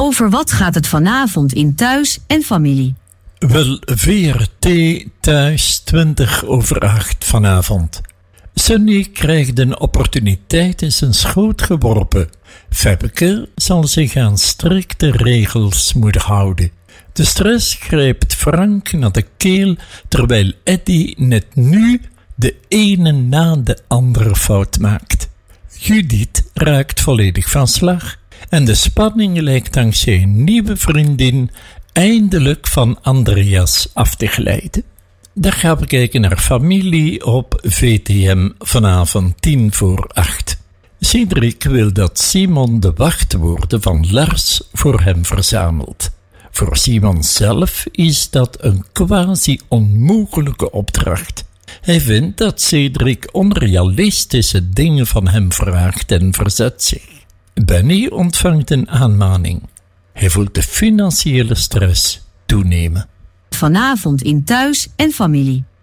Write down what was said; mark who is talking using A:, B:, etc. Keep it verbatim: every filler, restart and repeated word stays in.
A: Over wat gaat het vanavond in Thuis en Familie?
B: Wel, V R T Thuis twintig over acht vanavond. Sunny krijgt een opportuniteit in zijn schoot geworpen. Febbeke zal zich aan strikte regels moeten houden. De stress grijpt Frank naar de keel, terwijl Eddy net nu de ene na de andere fout maakt. Judith raakt volledig van slag en de spanning lijkt dankzij een nieuwe vriendin eindelijk van Andreas af te glijden. Dan gaan we kijken naar Familie op V T M vanavond tien voor acht. Cedric wil dat Simon de wachtwoorden van Lars voor hem verzamelt. Voor Simon zelf is dat een quasi-onmogelijke opdracht. Hij vindt dat Cedric onrealistische dingen van hem vraagt en verzet zich. Benny ontvangt een aanmaning. Hij voelt de financiële stress toenemen.
A: Vanavond in Thuis en Familie.